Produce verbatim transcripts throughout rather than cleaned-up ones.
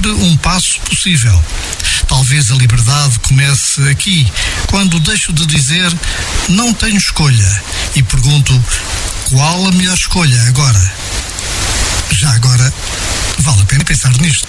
sempre um passo possível. Talvez a liberdade comece aqui, quando deixo de dizer não tenho escolha e pergunto qual a melhor escolha agora. Já agora, vale a pena pensar nisto.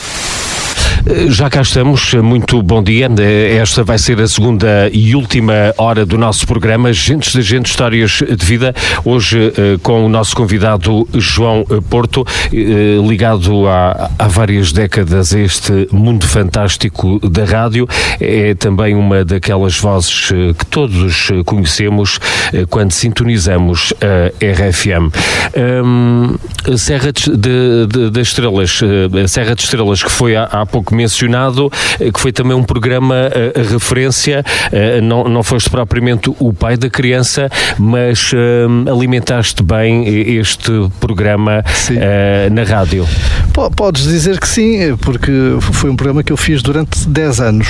Já cá estamos, muito bom dia. Esta vai ser a segunda e última hora do nosso programa Gentes de Gente, Histórias de Vida. Hoje com o nosso convidado João Porto, ligado há, há várias décadas a este mundo fantástico da rádio. É também uma daquelas vozes que todos conhecemos quando sintonizamos a R F M. Um, Serra de, de, de Estrelas, Serra de Estrelas, que foi há, há pouco mencionado, que foi também um programa a, a referência, a, não, não foste propriamente o pai da criança, mas a, alimentaste bem este programa a, na rádio. Podes dizer que sim, porque foi um programa que eu fiz durante dez anos.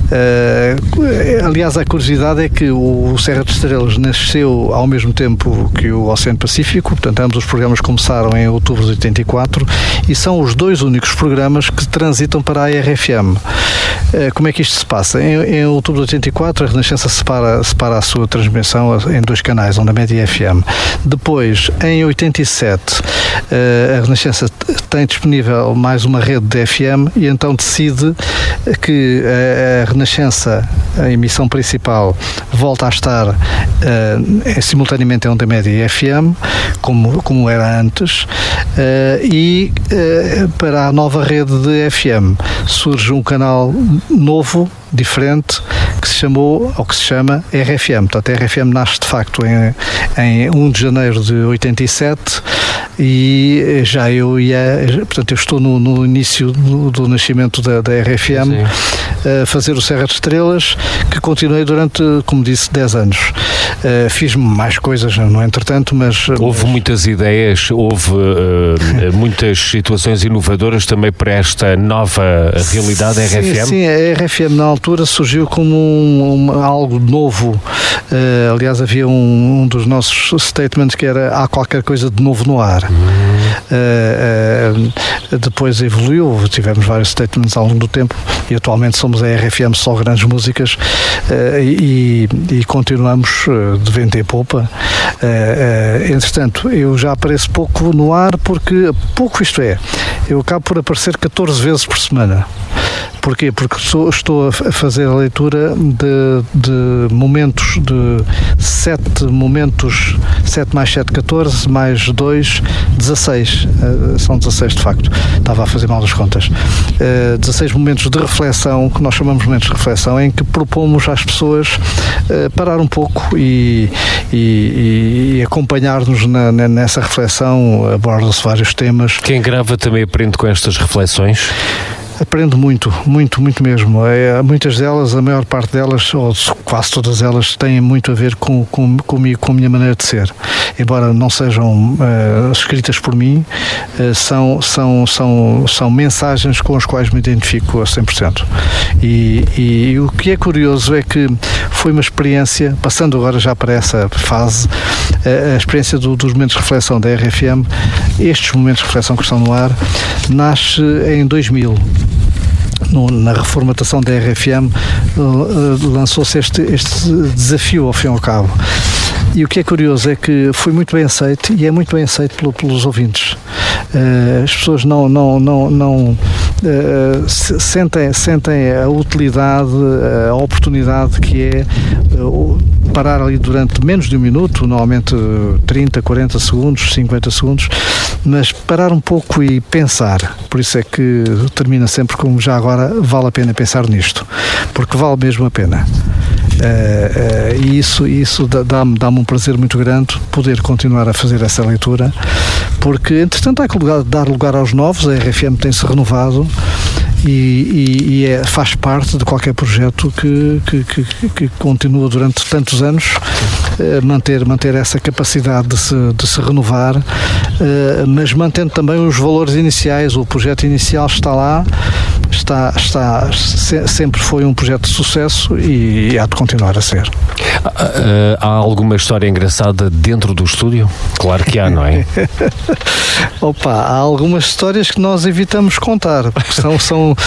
Uh, aliás, a curiosidade é que o Serra de Estrelas nasceu ao mesmo tempo que o Oceano Pacífico, portanto ambos os programas começaram em outubro de oitenta e quatro e são os dois únicos programas que transitam para a R F M. Como é que isto se passa? Em, em outubro de oitenta e quatro a Renascença separa, separa a sua transmissão em dois canais, Onda Média e F M. Depois, em oitenta e sete, a Renascença tem disponível mais uma rede de F M e então decide que a Renascença, a emissão principal, volta a estar uh, simultaneamente em Onda Média e F M, como, como era antes, uh, e uh, para a nova rede de F M surge um canal novo, diferente, que se chamou, ou que se chama R F M. Portanto, a R F M nasce de facto em, em um de janeiro de oitenta e sete e já eu ia, portanto, eu estou no, no início do, do nascimento da, da R F M. Sim. A fazer o Serra de Estrelas, que continuei durante, como disse, dez anos. Uh, fiz mais coisas, no entretanto, mas... Houve mas... muitas ideias, houve uh, muitas situações inovadoras também para esta nova realidade da R F M? Sim, sim, a R F M na altura surgiu como um, um, algo novo. Uh, aliás, havia um, um dos nossos statements que era há qualquer coisa de novo no ar. Uh, uh, depois evoluiu, tivemos vários statements ao longo do tempo e atualmente somos a R F M Só Grandes Músicas uh, e, e continuamos uh, de vento em popa. Uh, uh, entretanto, eu já apareço pouco no ar porque, pouco isto é, eu acabo por aparecer catorze vezes por semana. Porquê? Porque sou, estou a fazer a leitura de, de momentos, de sete momentos, sete mais sete, catorze, mais dois, dezasseis. Uh, são dezasseis de facto. Estava a fazer mal as contas. Uh, dezasseis momentos de reflexão, que nós chamamos de momentos de reflexão, em que propomos às pessoas uh, parar um pouco e, e, e acompanhar-nos na, na, nessa reflexão. Abordam-se vários temas. Quem grava também aprende com estas reflexões? Aprendo muito, muito, muito mesmo. É, muitas delas, a maior parte delas, ou quase todas elas, têm muito a ver com, com, comigo, com a minha maneira de ser. Embora não sejam uh, escritas por mim, uh, são, são, são, são mensagens com as quais me identifico a cem por cento. E, e, e o que é curioso é que foi uma experiência, passando agora já para essa fase, uh, a experiência do, dos momentos de reflexão da R F M, estes momentos de reflexão que estão no ar, nasce em dois mil. No, na reformatação da R F M uh, uh, lançou-se este, este desafio ao fim e ao cabo. E o que é curioso é que foi muito bem aceito e é muito bem aceito pelo, pelos ouvintes. Uh, as pessoas não, não, não, não uh, sentem, sentem a utilidade, a oportunidade que é uh, parar ali durante menos de um minuto, normalmente trinta, quarenta segundos, cinquenta segundos, mas parar um pouco e pensar. Por isso é que termina sempre como já agora vale a pena pensar nisto, porque vale mesmo a pena. Uh, uh, e isso, isso dá-me, dá-me um prazer muito grande poder continuar a fazer essa leitura, porque entretanto há que dar lugar aos novos. A R F M tem-se renovado e, e, e é, faz parte de qualquer projeto que, que, que, que continua durante tantos anos, uh, manter, manter essa capacidade de se, de se renovar, uh, mas mantendo também os valores iniciais. O projeto inicial está lá, está, está, se, sempre foi um projeto de sucesso e, e há de continuar a ser. Há alguma história engraçada dentro do estúdio? Claro que há, não é? Opa, há algumas histórias que nós evitamos contar, porque são, são,